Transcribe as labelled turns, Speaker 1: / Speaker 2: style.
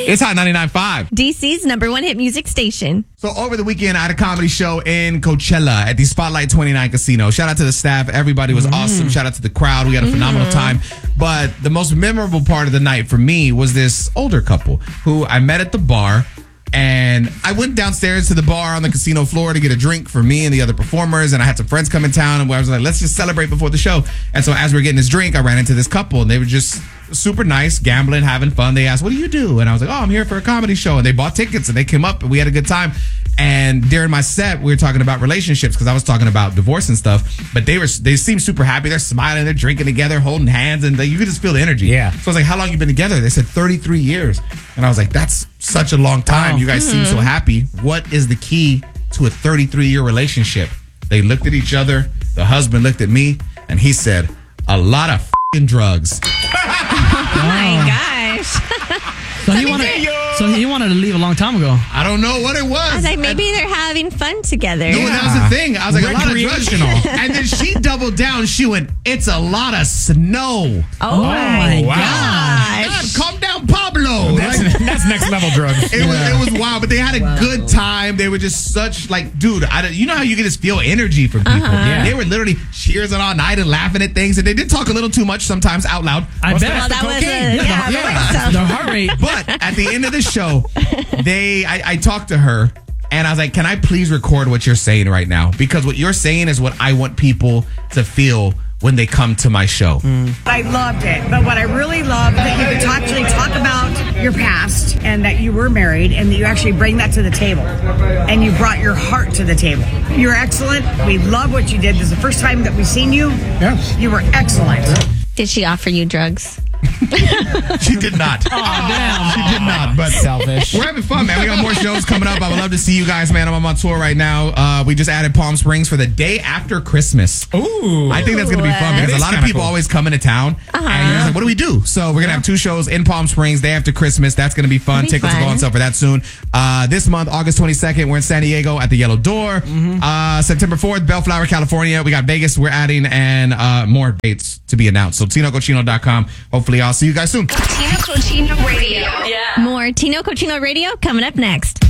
Speaker 1: It's Hot 99.5.
Speaker 2: DC's #1 hit music station.
Speaker 1: So over the weekend, I had a comedy show in Coachella at the Spotlight 29 Casino. Shout out to the staff. Everybody was awesome. Shout out to the crowd. We had a phenomenal time. But the most memorable part of the night for me was this older couple who I met at the bar. And I went downstairs to the bar on the casino floor to get a drink for me and the other performers. And I had some friends come in town, and I was like, let's just celebrate before the show. And so as we were getting this drink, I ran into this couple, and they were just super nice, gambling, having fun. They asked, what do you do? And I was like, oh, I'm here for a comedy show. And they bought tickets, and they came up, and we had a good time. And during my set, we were talking about relationships because I was talking about divorce and stuff. But they seemed super happy. They're smiling, they're drinking together, holding hands, and you could just feel the energy.
Speaker 3: Yeah.
Speaker 1: So I was like, how long you been together? They said 33 years. And I was like, that's such a long time. You guys seem so happy. What is the key to a 33-year relationship? They looked at each other. The husband looked at me, and he said, a lot of f***ing drugs.
Speaker 2: Oh my gosh.
Speaker 3: So he wanted to leave a long time ago.
Speaker 1: I don't know what it was.
Speaker 2: I was like, maybe they're having fun together.
Speaker 1: No, that was the thing. I was like, a lot of drugs. And then she doubled down. She went, it's a lot of snow.
Speaker 2: Oh my
Speaker 1: God,
Speaker 2: gosh.
Speaker 1: calm down, Pablo.
Speaker 3: That's next level drugs.
Speaker 1: It was wild, but they had a good time. They were just such dude, you know how you can just feel energy from people.
Speaker 3: Yeah.
Speaker 1: They were literally cheersing all night and laughing at things, and they did talk a little too much sometimes out loud.
Speaker 3: I bet.
Speaker 2: Well, that was
Speaker 3: The heart rate.
Speaker 1: But at the end of the show, I talked to her, and I was like, can I please record what you're saying right now? Because what you're saying is what I want people to feel when they come to my show.
Speaker 4: I loved it, but what I really loved that you could actually talk about your past and that you were married and that you actually bring that to the table and you brought your heart to the table. You're excellent. We love what you did. This is the first time that we've seen you.
Speaker 3: Yes.
Speaker 4: You were excellent.
Speaker 2: Did she offer you drugs?
Speaker 1: She did not.
Speaker 3: Oh, damn.
Speaker 1: She did not, but
Speaker 3: Selfish.
Speaker 1: we're having fun, man. We got more shows coming up. I would love to see you guys, man. I'm on tour right now. We just added Palm Springs for the day after Christmas.
Speaker 3: Ooh.
Speaker 1: I think that's going to be fun because a lot of people always come into town and you're just like, what do we do? So we're going to have 2 shows in Palm Springs, day after Christmas. That's going to be fun.
Speaker 2: That'd be
Speaker 1: Tickets will go
Speaker 2: fun.
Speaker 1: on sale for that soon. This month, August 22nd, we're in San Diego at the Yellow Door. September 4th, Bellflower, California. We got Vegas we're adding and more dates to be announced. So TinoCochino.com. Hopefully I'll see you guys soon.
Speaker 5: Tino Cochino Radio.
Speaker 2: More Tino Cochino Radio coming up next.